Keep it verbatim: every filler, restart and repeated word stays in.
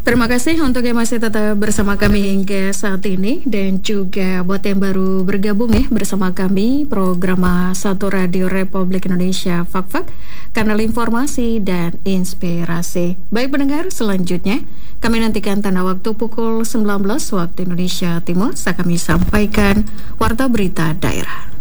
Terima kasih untuk yang masih tetap bersama kami hingga saat ini, dan juga buat yang baru bergabung ya bersama kami program Satu Radio Republik Indonesia Fak-Fak, kanal informasi dan inspirasi. Baik pendengar, selanjutnya kami nantikan tanda waktu pukul sembilan belas waktu Indonesia Timur saat kami sampaikan warta berita daerah.